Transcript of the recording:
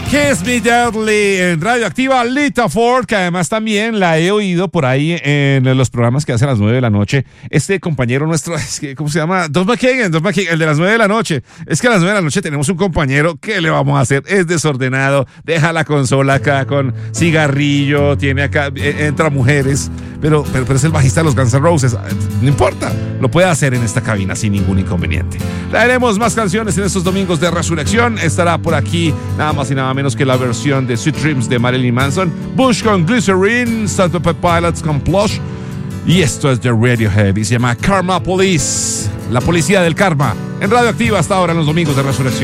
Kiss Me Deadly en Radioactiva. Lita Ford, que además también la he oído por ahí en los programas que hacen a las 9 de la noche. Este compañero nuestro, es que, ¿cómo se llama? Don McKagan, el de las 9 de la noche. Es que a las 9 de la noche tenemos un compañero, ¿qué le vamos a hacer? Es desordenado, deja la consola acá con cigarrillo, tiene acá, entra mujeres, pero es el bajista de los Guns N' Roses. No importa, lo puede hacer en esta cabina sin ningún inconveniente. Traeremos más canciones en estos domingos de resurrección. Estará por aquí nada más y nada menos que la versión de Sweet Dreams de Marilyn Manson, Bush con Glycerine, Sgt. Pepper Pilots con Plush, y esto es de Radiohead y se llama Karma Police, la policía del karma, en Radioactiva hasta ahora en los domingos de resurrección.